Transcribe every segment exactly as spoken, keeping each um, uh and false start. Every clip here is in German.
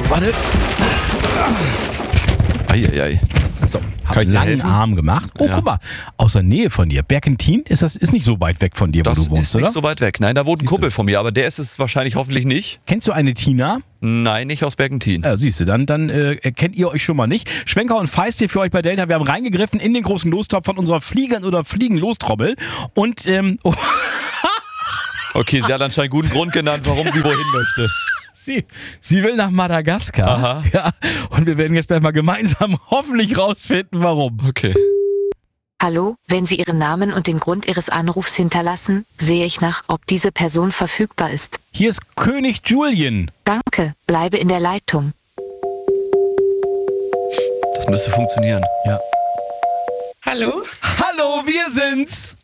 warte. Eieiei. So, hab einen langen Arm gemacht. Oh, ja. Guck mal, aus der Nähe von dir. Berkentin, ist das ist nicht so weit weg von dir, das wo du wohnst, oder? Das ist nicht oder? so weit weg. Nein, da wohnt ein Siehst Kumpel du? von mir, aber der ist es wahrscheinlich hoffentlich nicht. Kennst du eine Tina? Nein, nicht aus Berkentin. Ja, siehst du, dann, dann äh, kennt ihr euch schon mal nicht. Schwenker und Feist hier für euch bei Delta. Wir haben reingegriffen in den großen Lostopf von unserer Fliegen- oder Fliegen-Lostrommel. Und, ähm... Oh. Okay, sie hat anscheinend guten Grund genannt, warum sie wohin möchte. Sie, sie will nach Madagaskar. Aha. Ja, und wir werden jetzt gleich mal gemeinsam hoffentlich rausfinden, warum. Okay. Hallo, wenn Sie Ihren Namen und den Grund Ihres Anrufs hinterlassen, sehe ich nach, ob diese Person verfügbar ist. Hier ist König Julian. Danke, bleibe in der Leitung. Das müsste funktionieren. Ja. Hallo? Hallo, wir sind's!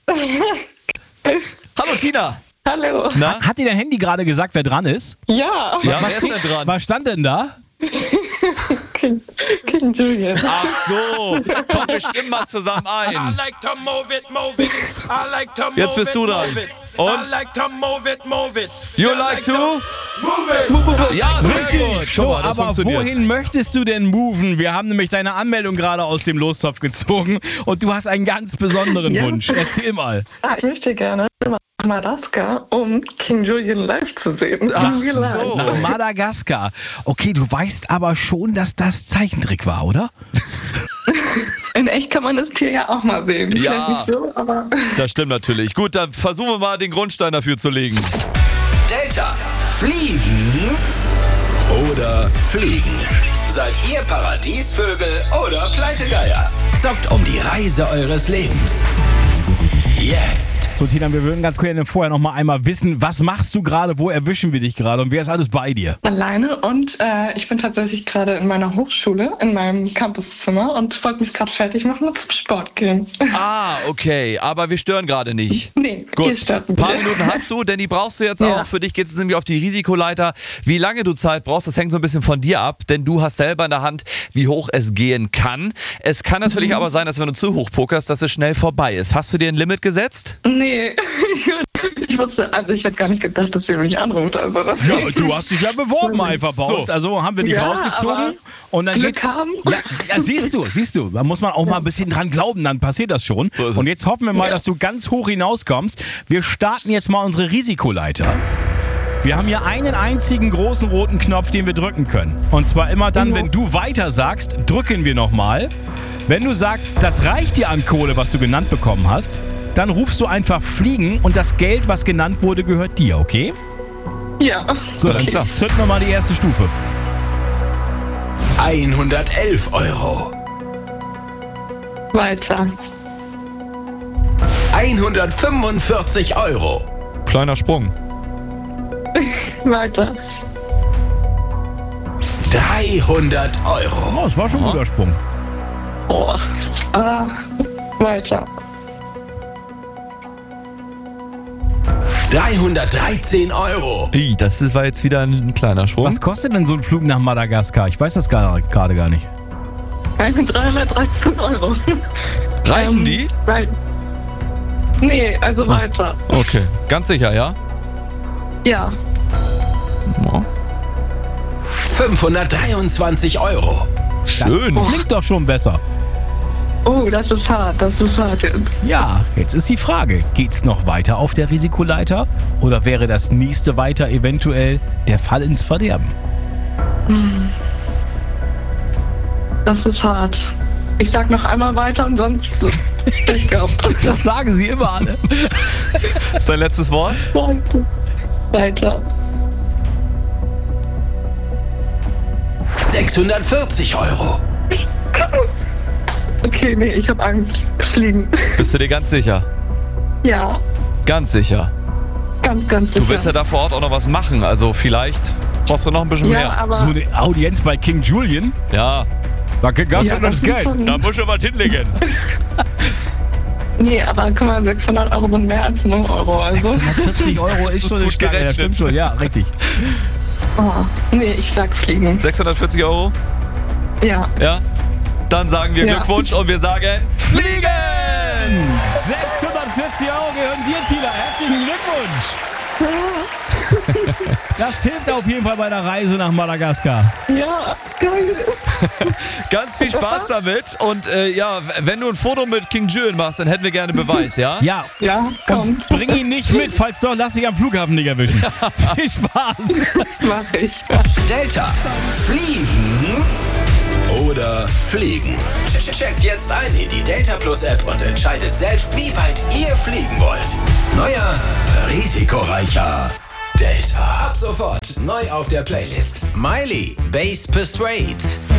Hallo, Tina! Hallo. Na? Hat dir dein Handy gerade gesagt, wer dran ist? Ja. Ja, wer ist denn dran? Was stand denn da? King, King Julian. Ach so, komm, wir stimmen mal zusammen ein. I like to move it, move it. I like to move Jetzt bist du it, dran. move it. Und? I like to move it, move it. You like to? Move it. Ja, sehr gut. Guck So, mal, das aber funktioniert. wohin möchtest du denn moven? Wir haben nämlich deine Anmeldung gerade aus dem Lostopf gezogen und du hast einen ganz besonderen Ja. Wunsch. Erzähl mal. Ah, ich möchte gerne nach Madagaskar, um King Julian live zu sehen. Ach King Julian so. live. Nach Madagaskar. Okay, du weißt aber schon, dass das Zeichentrick war, oder? In echt kann man das Tier ja auch mal sehen. Ja. Vielleicht nicht so, aber... Das stimmt natürlich. Gut, dann versuchen wir mal den Grundstein dafür zu legen. Delta. Fliegen oder fliegen? Seid ihr Paradiesvögel oder Pleitegeier? Zockt um die Reise eures Lebens. Jetzt. So, Tina, wir würden ganz gerne vorher noch mal einmal wissen, was machst du gerade, wo erwischen wir dich gerade und wer ist alles bei dir? Alleine und äh, ich bin tatsächlich gerade in meiner Hochschule, in meinem Campuszimmer und wollte mich gerade fertig machen und zum Sport gehen. Ah, okay, aber wir stören gerade nicht. Nee, Gut, die stört ein mich. paar Minuten hast du, denn die brauchst du jetzt Ja. auch. Für dich geht es nämlich auf die Risikoleiter. Wie lange du Zeit brauchst, das hängt so ein bisschen von dir ab, denn du hast selber in der Hand, wie hoch es gehen kann. Es kann natürlich Mhm. aber sein, dass wenn du zu hoch pokerst, dass es schnell vorbei ist. Hast du dir ein Limit gesetzt? Nee, ich wusste, also ich hätte gar nicht gedacht, dass ihr mich anruft. Also das Ja, du hast dich ja beworben einfach bei So. uns. Also haben wir dich Ja, rausgezogen aber und dann Glück geht's. haben. Ja, ja, siehst du, siehst du. Da muss man auch mal ein bisschen dran glauben, dann passiert das schon. So ist es. Und jetzt hoffen wir mal, Ja. dass du ganz hoch hinauskommst. Wir starten jetzt mal unsere Risikoleiter. Wir haben hier einen einzigen großen roten Knopf, den wir drücken können. Und zwar immer dann, Ja. wenn du weiter sagst, drücken wir nochmal. Wenn du sagst, das reicht dir an Kohle, was du genannt bekommen hast, dann rufst du einfach fliegen und das Geld, was genannt wurde, gehört dir, okay? Ja. So, dann klar. zünden wir mal die erste Stufe. hundertelf Euro. Weiter. hundertfünfundvierzig Euro. Kleiner Sprung. Weiter. dreihundert Euro. Oh, das war schon ein guter Sprung. Oh. Ah, weiter. dreihundertdreizehn Euro. Ih, das war jetzt wieder ein kleiner Sprung. Was kostet denn so ein Flug nach Madagaskar? Ich weiß das gar- gerade gar nicht. dreihundertdreizehn Euro. Reichen Ähm, die? Right. Nee, also weiter. Okay, ganz sicher, ja? Ja. Ja. fünfhundertdreiundzwanzig Euro. Schön. Das klingt doch schon besser. Oh, das ist hart, das ist hart jetzt. Ja, jetzt ist die Frage, geht's noch weiter auf der Risikoleiter oder wäre das nächste weiter eventuell der Fall ins Verderben? Das ist hart. Ich sag noch einmal weiter und sonst ich glaub. Das sagen sie immer alle. Ist dein letztes Wort? Weiter. Weiter. sechshundertvierzig Euro. Okay, nee, ich hab Angst. Fliegen. Bist du dir ganz sicher? Ja, Ganz sicher. ganz, ganz sicher. Du willst ja da vor Ort auch noch was machen, also vielleicht brauchst du noch ein bisschen Ja, mehr. aber... So eine Audienz bei King Julian, Ja, da gab's ja, ja das ist Geld. schon- da musst du was hinlegen. Nee, aber guck mal, sechshundert Euro sind mehr als null Euro. Also. sechshundertvierzig Euro Das ist ist schon eine gut Stange, das gerechnet. stimmt schon, ja, richtig. Oh, nee, ich sag Fliegen. sechshundertvierzig Euro? Ja. Ja? Dann sagen wir Ja. Glückwunsch und wir sagen Fliegen! sechshundertvierzig Euro gehören dir, Tina. Herzlichen Glückwunsch. Das hilft auf jeden Fall bei der Reise nach Madagaskar. Ja, geil. Ganz viel Spaß damit und äh, ja, wenn du ein Foto mit King Julian machst, dann hätten wir gerne Beweis, ja? Ja. Ja, komm. Bring ihn nicht mit, falls doch, lass dich am Flughafen nicht erwischen. Viel Spaß. Mach ich. Delta. Fliegen oder fliegen? Checkt jetzt ein in die Delta Plus App und entscheidet selbst, wie weit ihr fliegen wollt. Neuer, risikoreicher Delta. Ab sofort neu auf der Playlist. Miley, Bass Persuade.